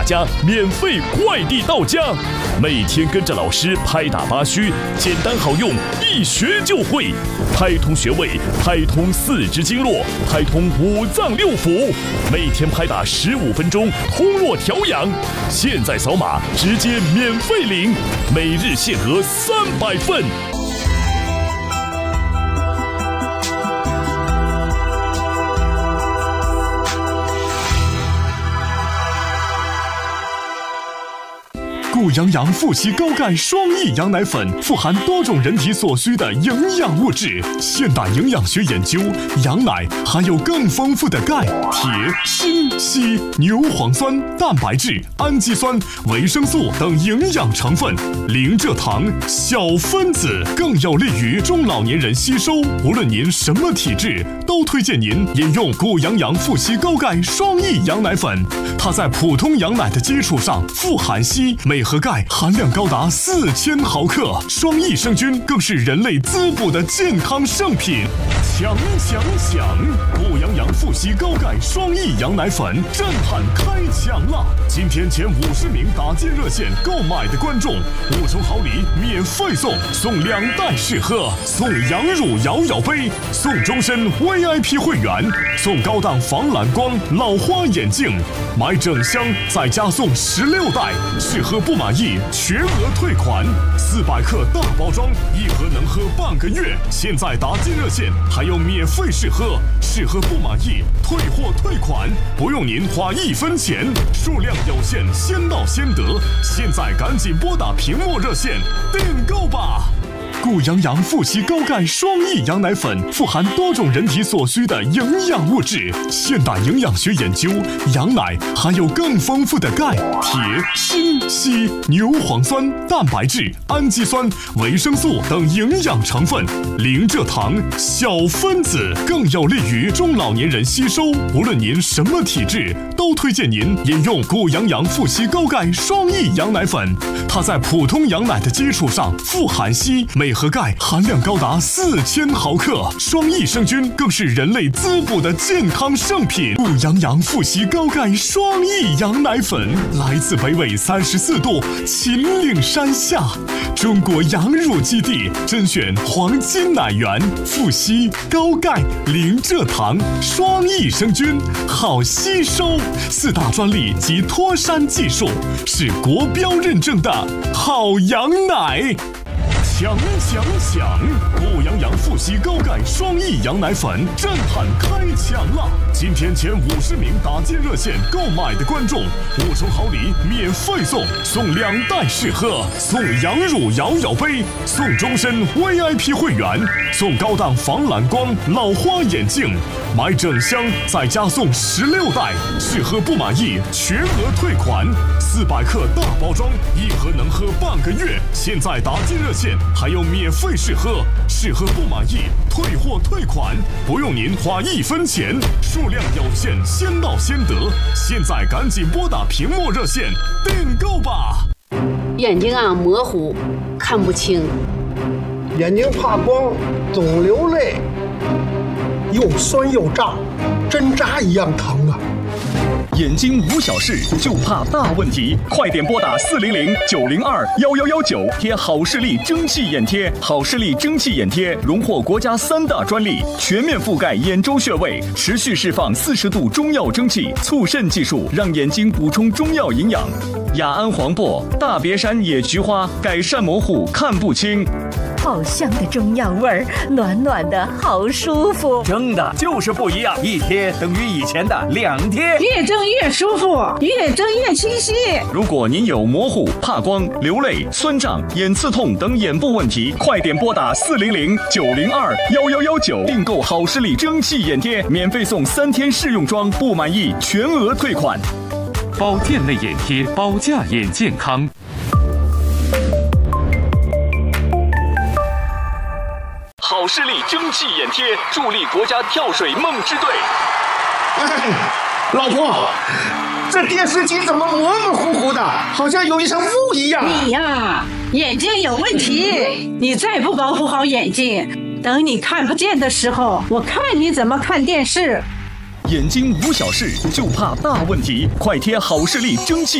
大家免费快递到家。每天跟着老师拍打八虚，简单好用，一学就会。拍通穴位，拍通四肢经络，拍通五脏六腑。每天拍打15分钟，通络调养。现在扫码直接免费领，每日限额300份。 顾阳阳复硒高钙双益羊奶粉富含多种人体所需的营养物质。现代营养学研究，羊奶含有更丰富的钙、铁、锌、硒、牛磺酸、蛋白质、氨基酸、维生素等营养成分，零蔗糖、小分子，更有利于中老年人吸收。无论您什么体质，都推荐您饮用顾阳阳复硒高钙双益羊奶粉。它在普通羊奶的基础上富含硒、镁和钙含量高达4000毫克，双益生菌更是人类滋补的健康圣品。强！顾阳阳复硒高钙双益羊奶粉震撼开抢了！今天前50名打进热线购买的观众，5重好礼免费送2袋试喝，送羊乳摇摇杯，送终身 VIP 会员，送高档防蓝光老花眼镜，买整箱再加送16袋，试喝不满意全额退款，400克大包装，1盒能喝半个月。现在打进热线还有免费试喝，试喝不满意退货退款，不用您花1分钱，数量有限，先到先得。现在赶紧拨打屏幕热线订购吧！顾阳阳复硒高钙双益羊奶粉富含多种人体所需的营养物质。现代营养学研究，羊奶含有更丰富的钙、铁、锌、硒、牛磺酸、蛋白质、氨基酸、维生素等营养成分，零蔗糖、小分子，更有利于中老年人吸收。无论您什么体质，都推荐您饮用顾阳阳复硒高钙双益羊奶粉。它在普通羊奶的基础上富含硒、镁和钙含量高达4000毫克，双益生菌更是人类滋补的健康圣品。顾阳阳复硒高钙双益羊奶粉来自北纬34度秦岭山下，中国羊乳基地甄选黄金奶源，复硒高钙零蔗糖双益生菌，好吸收，4大专利及脱山技术，是国标认证的好羊奶。强！顾阳阳复硒高钙双益羊奶粉震撼开抢了！今天前50名打进热线购买的观众，5重好礼免费送2袋试喝，送羊乳摇摇杯，送终身 VIP 会员，送高档防蓝光老花眼镜，买整箱再加送16袋，试喝不满意全额退款，400克大包装，1盒能喝半个月。现在打进热线还有免费试喝，试喝不满意退货退款，不用您花1分钱，数量有限，先到先得。现在赶紧拨打屏幕热线订购吧！ 眼睛模糊，看不清， 眼睛怕光，总流泪，又酸又胀，针扎一样疼啊！ 眼睛无小事，就怕大问题，快点拨打400 902 1119，贴好视力蒸汽眼贴。好视力蒸汽眼贴荣获国家3大专利，全面覆盖眼周穴位，持续释放40度中药蒸汽，促渗技术让眼睛补充中药营养。雅安黄柏、大别山野菊花改善模糊看不清。 好香的中药味儿，暖暖的好舒服。 蒸的就是不一样，一贴等于以前的2贴， 越蒸越舒服，越蒸越清晰。 如果您有模糊、怕光、流泪、酸胀、眼刺痛等眼部问题，快点拨打400 902 1119，订购好视力蒸汽眼贴，免费送3天试用装，不满意全额退款。 保健类眼贴，保价眼健康。 好视力蒸汽眼贴助力国家跳水梦之队。 老婆，这电视机怎么模模糊糊的，好像有一层雾一样？ 你呀，眼睛有问题，你再不保护好眼睛，等你看不见的时候，我看你怎么看电视。 眼睛无小事，就怕大问题，快贴好视力蒸汽